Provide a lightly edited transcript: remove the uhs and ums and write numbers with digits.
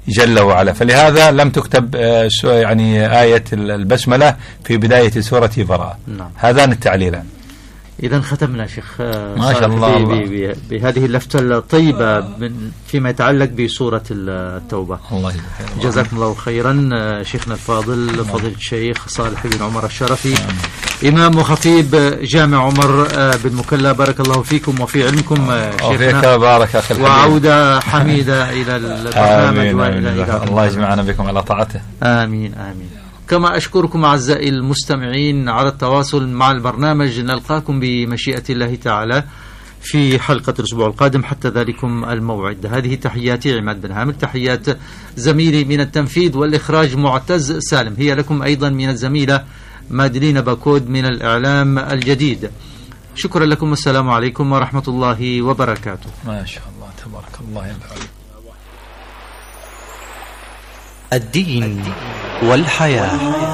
جل وعلا. فلهذا لم تكتب يعني آية البسملة في بداية سورة براءة. هذان التعليلان. إذا ختمنا شيخ ما شاء الله بهذه اللفتة الطيبة فيما يتعلق بسورة التوبة. الله جزاكم الله خيرا شيخنا الفاضل فضيلة الشيخ صالح بن عمر الشرفي، إمام وخطيب جامع عمر بن مكلا. بارك الله فيكم وفي علمكم شيخنا، بارك أخي، وعودة حميدة إلى البرنامج وإلى الله يجمعنا بكم على طاعته. آمين آمين. كما أشكركم أعزائي المستمعين على التواصل مع البرنامج. نلقاكم بمشيئة الله تعالى في حلقة الأسبوع القادم. حتى ذلكم الموعد، هذه تحياتي عماد بن هامل، تحيات زميلي من التنفيذ والإخراج معتز سالم، هي لكم أيضا من الزميلة مادلين باكود من الإعلام الجديد. شكرا لكم والسلام عليكم ورحمة الله وبركاته. ما شاء الله تبارك الله يا الدين والحياة.